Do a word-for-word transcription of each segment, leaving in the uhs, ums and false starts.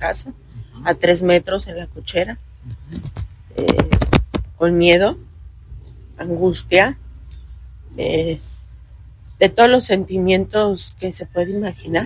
casa, a tres metros en la cochera, eh, con miedo, angustia, eh, de todos los sentimientos que se puede imaginar.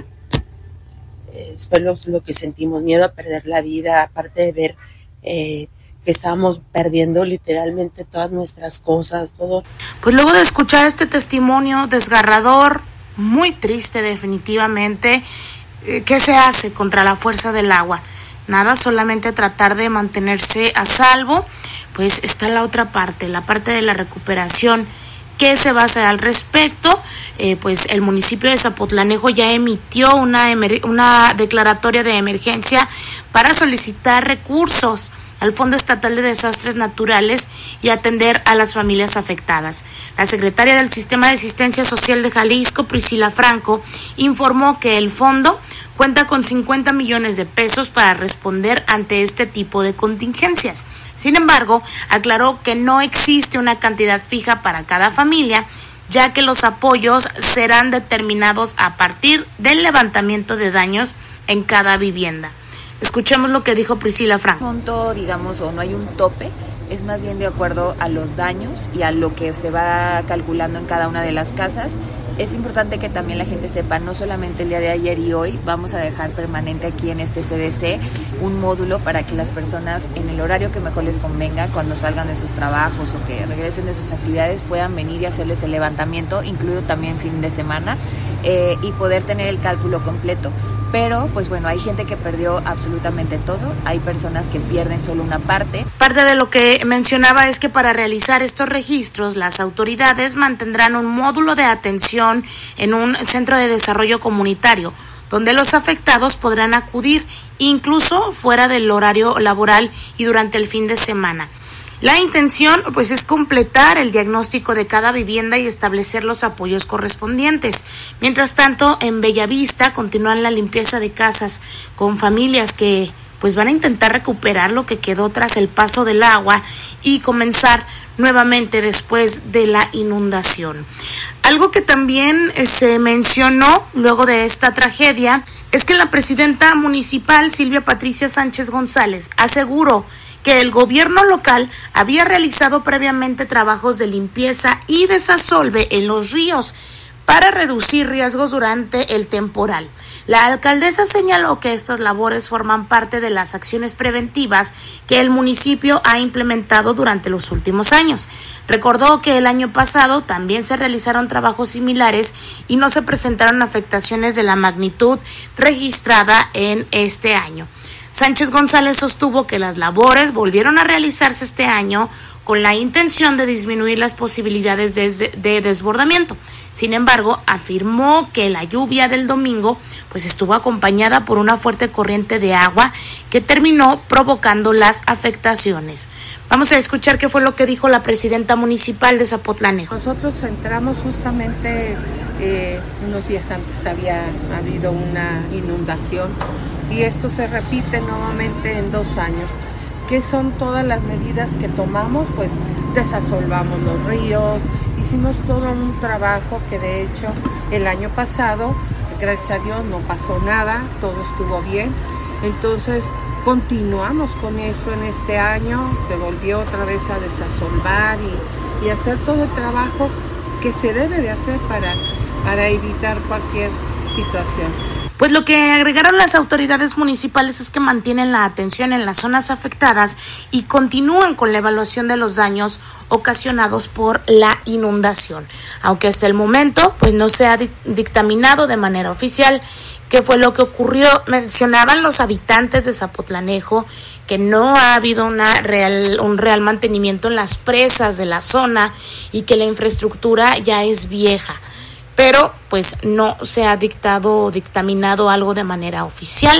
Eh, fue lo, lo que sentimos, miedo a perder la vida, aparte de ver eh, que estábamos perdiendo literalmente todas nuestras cosas, todo. Pues luego de escuchar este testimonio desgarrador, muy triste definitivamente, eh, ¿qué se hace contra la fuerza del agua? Nada, solamente tratar de mantenerse a salvo. Pues está la otra parte, la parte de la recuperación. ¿Qué se va a hacer al respecto? Eh, pues el municipio de Zapotlanejo ya emitió una, emer- una declaratoria de emergencia para solicitar recursos al Fondo Estatal de Desastres Naturales y atender a las familias afectadas. La secretaria del Sistema de Asistencia Social de Jalisco, Priscila Franco, informó que el fondo cuenta con cincuenta millones de pesos para responder ante este tipo de contingencias. Sin embargo, aclaró que no existe una cantidad fija para cada familia, ya que los apoyos serán determinados a partir del levantamiento de daños en cada vivienda. Escuchemos lo que dijo Priscila Franco. Monto, digamos, o no hay un tope, es más bien de acuerdo a los daños y a lo que se va calculando en cada una de las casas. Es importante que también la gente sepa, no solamente el día de ayer y hoy, vamos a dejar permanente aquí en este C D C un módulo para que las personas en el horario que mejor les convenga, cuando salgan de sus trabajos o que regresen de sus actividades, puedan venir y hacerles el levantamiento, incluido también fin de semana, eh, y poder tener el cálculo completo. Pero, pues bueno, hay gente que perdió absolutamente todo, hay personas que pierden solo una parte. Parte de lo que mencionaba es que para realizar estos registros, las autoridades mantendrán un módulo de atención en un centro de desarrollo comunitario, donde los afectados podrán acudir incluso fuera del horario laboral y durante el fin de semana. La intención, pues, es completar el diagnóstico de cada vivienda y establecer los apoyos correspondientes. Mientras tanto, en Bellavista continúan la limpieza de casas con familias que, pues, van a intentar recuperar lo que quedó tras el paso del agua y comenzar nuevamente después de la inundación. Algo que también se mencionó luego de esta tragedia es que la presidenta municipal, Silvia Patricia Sánchez González, aseguró que el gobierno local había realizado previamente trabajos de limpieza y desasolve en los ríos para reducir riesgos durante el temporal. La alcaldesa señaló que estas labores forman parte de las acciones preventivas que el municipio ha implementado durante los últimos años. Recordó que el año pasado también se realizaron trabajos similares y no se presentaron afectaciones de la magnitud registrada en este año. Sánchez González sostuvo que las labores volvieron a realizarse este año con la intención de disminuir las posibilidades de, de desbordamiento. Sin embargo, afirmó que la lluvia del domingo pues estuvo acompañada por una fuerte corriente de agua que terminó provocando las afectaciones. Vamos a escuchar qué fue lo que dijo la presidenta municipal de Zapotlanejo. Nosotros entramos justamente eh, unos días antes, había habido una inundación y esto se repite nuevamente en dos años. ¿Qué son todas las medidas que tomamos? Pues desasolvamos los ríos, hicimos todo un trabajo que de hecho el año pasado, gracias a Dios, no pasó nada, todo estuvo bien. Entonces continuamos con eso en este año, se volvió otra vez a desasolvar y, y hacer todo el trabajo que se debe de hacer para, para evitar cualquier situación. Pues lo que agregaron las autoridades municipales es que mantienen la atención en las zonas afectadas y continúan con la evaluación de los daños ocasionados por la inundación. Aunque hasta el momento pues no se ha dictaminado de manera oficial qué fue lo que ocurrió. Mencionaban los habitantes de Zapotlanejo que no ha habido una real, un real mantenimiento en las presas de la zona y que la infraestructura ya es vieja. Pero pues no se ha dictado o dictaminado algo de manera oficial.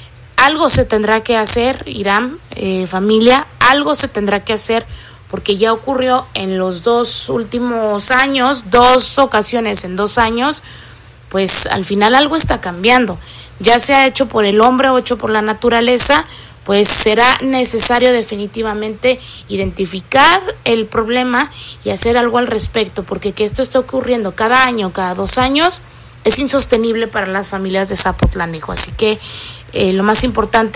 Algo se tendrá que hacer, Irán, eh, familia, algo se tendrá que hacer porque ya ocurrió en los dos últimos años, dos ocasiones en dos años, pues al final algo está cambiando. Ya sea hecho por el hombre o hecho por la naturaleza, pues será necesario definitivamente identificar el problema y hacer algo al respecto, porque que esto esté ocurriendo cada año, cada dos años, es insostenible para las familias de Zapotlanejo. Así que eh, lo más importante